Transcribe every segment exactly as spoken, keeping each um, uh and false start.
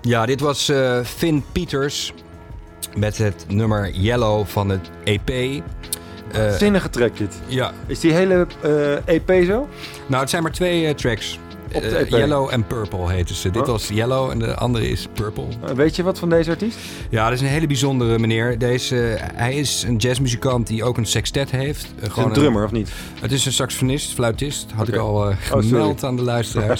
Ja, dit was uh, Finn Pieters met het nummer Yellow van het E P. Uh, Zinnige track dit. Ja. Is die hele uh, E P zo? Nou, het zijn maar twee uh, tracks. Op de E P. Uh, Yellow en Purple heten ze. Oh. Dit was Yellow en de andere is Purple. Uh, weet je wat van deze artiest? Ja, dat is een hele bijzondere meneer. Deze, uh, hij is een jazzmuzikant die ook een sextet heeft. Uh, gewoon een drummer, een, of niet? Het is een saxofonist, fluitist. Had okay. ik al uh, gemeld oh, aan de luisteraars.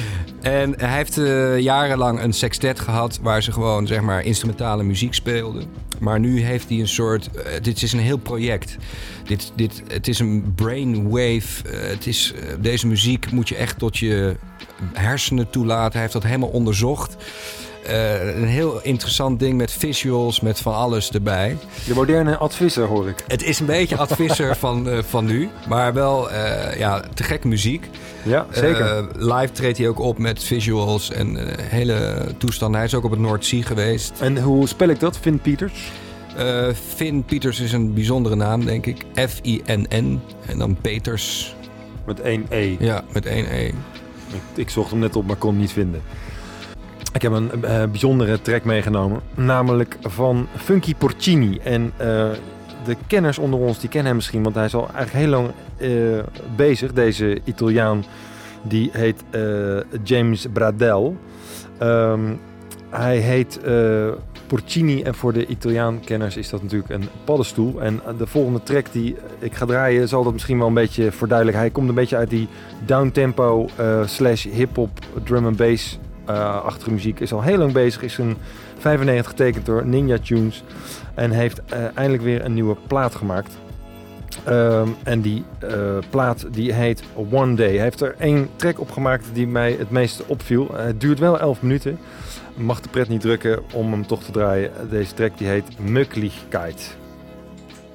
En hij heeft uh, jarenlang een sextet gehad waar ze gewoon, zeg maar, instrumentale muziek speelden. Maar nu heeft hij een soort... Uh, dit is een heel project. Dit, dit, het is een brainwave. Uh, het is, uh, deze muziek moet je echt tot je hersenen toelaten. Hij heeft dat helemaal onderzocht. Uh, een heel interessant ding met visuals, met van alles erbij. De moderne Advisser, hoor ik. Het is een beetje Advisser van, uh, van nu. Maar wel uh, ja, te gek muziek. Ja, zeker. Uh, live treedt hij ook op met visuals en uh, hele toestanden. Hij is ook op het Noordzee geweest. En hoe spel ik dat, Finn Pieters? Uh, Finn Pieters is een bijzondere naam, denk ik. F I N N en dan Peters. Met één E? Ja, met één E. Ik, ik zocht hem net op, maar kon hem niet vinden. Ik heb een uh, bijzondere track meegenomen, namelijk van Funky Porcini. En uh, de kenners onder ons, die kennen hem misschien, want hij is al eigenlijk heel lang uh, bezig. Deze Italiaan, die heet uh, James Bradel. Um, hij heet uh, Porcini en voor de Italiaan-kenners is dat natuurlijk een paddenstoel. En de volgende track die ik ga draaien zal dat misschien wel een beetje verduidelijken. Hij komt een beetje uit die downtempo uh, slash hip-hop, drum and bass Uh, achtige muziek, is al heel lang bezig, is een vijfennegentig getekend door Ninja Tunes en heeft uh, eindelijk weer een nieuwe plaat gemaakt. Um, en die uh, plaat die heet One Day. Hij heeft er één track op gemaakt die mij het meeste opviel. Uh, het duurt wel elf minuten. Mag de pret niet drukken om hem toch te draaien. Deze track die heet Möglichkeit.